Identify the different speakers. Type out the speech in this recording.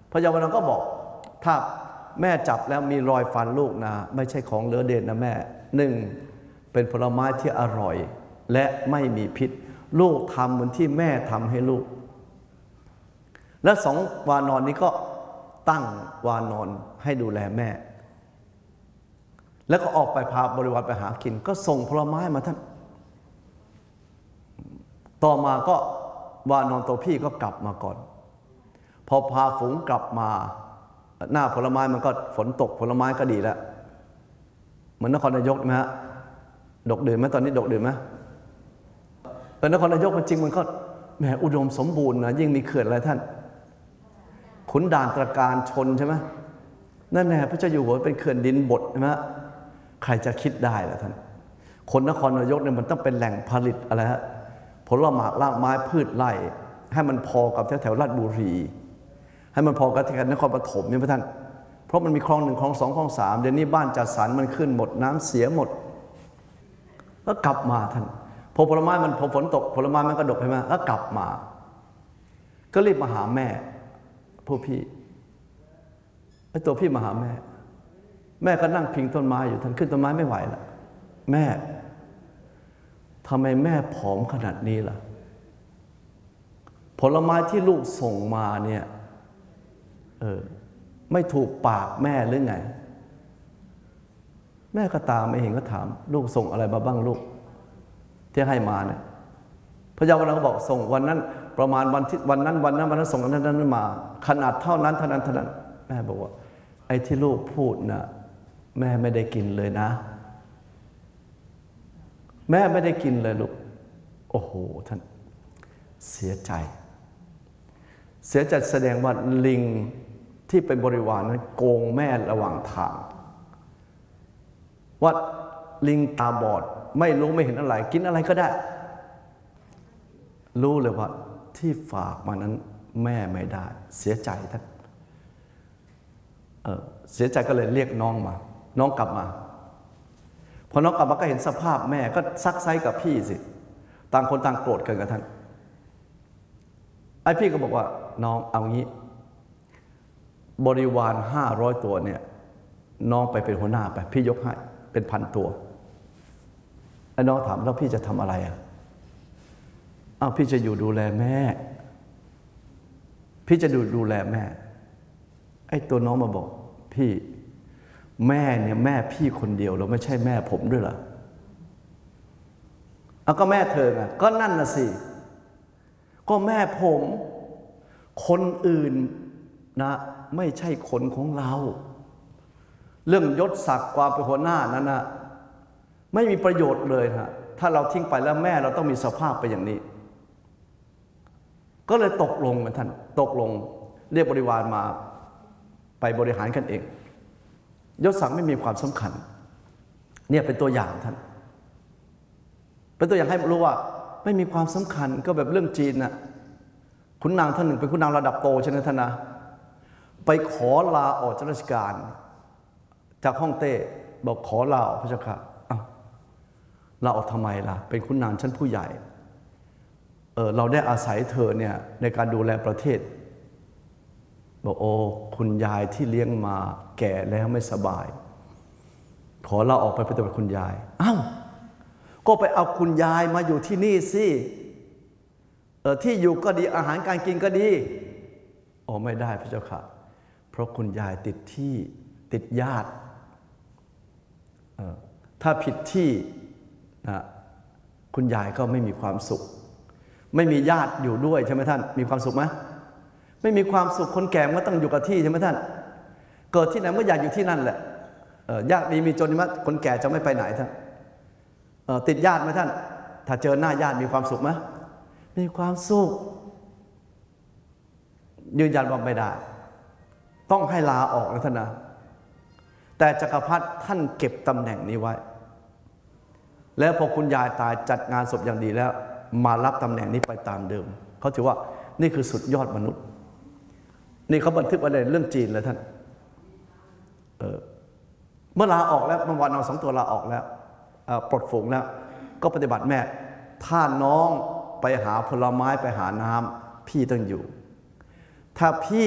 Speaker 1: พระเยาวราก็บอกถ้าแม่จับแล้วมีรอยฟันลูกนะไม่ใช่ของเหลือเด่นนะแม่หนึ่งเป็นผลไม้ที่อร่อยและไม่มีพิษลูกทำเหมือนที่แม่ทำให้ลูกและสองวานอนนี้ก็ตั้งวานอนให้ดูแลแม่แล้วก็ออกไปพาบริวารไปหากินก็ส่งผลไม้มาท่านต่อมาก็วานอนตัวพี่ก็กลับมาก่อนพอพาฝูงกลับมาหน้าผลไม้มันก็ฝนตกผลไม้ก็ดีแล้วเหมือนนครนายกไหมฮะดกดื่นไหมตอนนี้ดกดื่นไหมนครนายกมันจริงมันก็แหมอุดมสมบูรณ์นะยิ่งมีเขื่อนอะไรท่านขุนด่านตระการชนใช่ไหมนั่นแหละพระเจ้าอยู่หัวเป็นเขื่อนดินบดใช่ไหมใครจะคิดได้ล่ะท่านคนนครนายกเนี่ยมันต้องเป็นแหล่งผลิตอะไรฮะผลไม้รากไม้พืชไร่ให้มันพอกับแถวราชบุรีให้มันพอกับที่นครปฐมเนี่ยพระท่านเพราะมันมีคลองหนึ่งคลองสองคลองสามเดี๋ยวนี้บ้านจัดสรรมันขึ้นหมดน้ำเสียหมดแล้วกลับมาท่านพอผลไม้มันพอฝนตกผลไม้มันก็ดกใช่ไหมแล้วกลับมาก็รีบมาหาแม่ผู้พี่ไอ้ตัวพี่มาหาแม่แม่ก็นั่งพิงต้นไม้อยู่ท่านขึ้นต้นไม้ไม่ไหวแล้วแม่ทำไมแม่ผอมขนาดนี้ล่ะผลไม้ที่ลูกส่งมาเนี่ยไม่ถูกปากแม่หรือไงแม่ก็ตามไม่เห็นก็ถามลูกส่งอะไรมาบ้างลูกที่ให้มาเนี่ยพระเยาวราก็บอกส่งวันนั้นประมาณวันนั้นส่งอันนั้นมาขนาดเท่านั้นแม่บอกว่าไอ้ที่ลูกพูดนะแม่ไม่ได้กินเลยนะแม่ไม่ได้กินเลยลูกโอ้โหท่านเสียใจแสดงว่าลิงที่เป็นบริวารนั้นโกงแม่ระหว่างทางว่าลิงตาบอดไม่รู้ไม่เห็นอะไรกินอะไรก็ได้รู้เลยว่าที่ฝากมานั้นแม่ไม่ได้เสียใจท่านเสียใจก็เลยเรียกน้องมาน้องกลับมาพอน้องกลับมาก็เห็นสภาพแม่ก็ซักไซกับพี่สิต่างคนต่างโกรธกันกับท่านไอ้พี่ก็บอกว่าน้องเอางี้บริวาร500 ตัวเนี่ยน้องไปเป็นหัวหน้าไปพี่ยกให้เป็น1,000 ตัวไอ้น้องถามแล้วพี่จะทำอะไรอ่ะอ้าวพี่จะอยู่ดูแลแม่พี่จะดูแลแม่ไอ้ตัวน้องมาบอกพี่แม่เนี่ยแม่พี่คนเดียวเราไม่ใช่แม่ผมด้วยเหรอเอาก็แม่เธอไงก็นั่นน่ะสิก็แม่ผมคนอื่นนะไม่ใช่คนของเราเรื่องยศศักดิ์ความเป็นหัวหน้านั้นนะไม่มีประโยชน์เลยฮะถ้าเราทิ้งไปแล้วแม่เราต้องมีสภาพไปอย่างนี้ก็เลยตกลงกันท่านตกลงเรียกบริวารมาไปบริหารกันเองยศศักดิ์ไม่มีความสำคัญเนี่ยเป็นตัวอย่างท่านเป็นตัวอย่างให้รู้ว่าไม่มีความสำคัญก็แบบเรื่องจีนน่ะขุนนางท่านหนึ่งเป็นขุนนางระดับโตใช่ไหมท่านนะไปขอลาออกจากราชการจากฮ่องเต้บอกขอลาออกพระเจ้าค่ะลาออกทำไมล่ะเป็นขุนนางชั้นผู้ใหญ่เราได้อาศัยเธอเนี่ยในการดูแลประเทศบอกโอ้คุณยายที่เลี้ยงมาแก่แล้วไม่สบายขอลาออกไปเป็นคุณยายก็ไปเอาคุณยายมาอยู่ที่นี่สิที่อยู่ก็ดีอาหารการกินก็ดีไม่ได้พระเจ้าค่ะเพราะคุณยายติดที่ติดญาติถ้าผิดที่นะคุณยายก็ไม่มีความสุขไม่มีญาติอยู่ด้วยใช่ไหมท่านมีความสุขไหมไม่มีความสุขคนแก่ก็ต้องอยู่กับที่ใช่ไหมท่านเกิดที่ไหนก็อยากอยู่ที่นั่นแหละยากดีมีจนมั้ยคนแก่จะไม่ไปไหนท่านติดญาติไหมท่านถ้าเจอหน้าญาติมีความสุขไหมมีความสุขยืนยันว่าไม่ได้ต้องให้ลาออกนะท่านนะแต่จักรพรรดิท่านเก็บตำแหน่งนี้ไว้แล้วพอคุณยายตายจัดงานศพอย่างดีแล้วมารับตำแหน่งนี้ไปตามเดิมเขาถือว่านี่คือสุดยอดมนุษย์นี่เขาบันทึกไว้ในเรื่องจีนเลยท่านเมื่อลาออกแล้วเมื่อวานเอา2 ตัวลาออกแล้วปลดฝูงแล้วก็ปฏิบัติแม่ถ้าน้องไปหาผลไม้ไปหาน้ำพี่ต้องอยู่ถ้าพี่